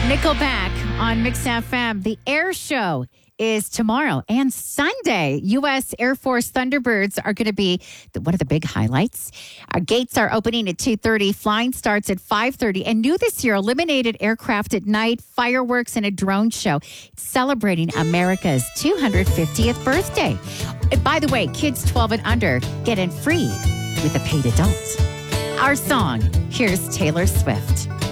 Nickelback on Mix FM. The Air Show is tomorrow and Sunday. U.S. Air Force Thunderbirds are going to be one of the big highlights. Our gates are opening at 2:30. Flying starts at 5:30. And new this year, illuminated aircraft at night, fireworks, and a drone show celebrating America's 250th birthday. And by the way, kids 12 and under get in free with a paid adult. Our song, here's Taylor Swift.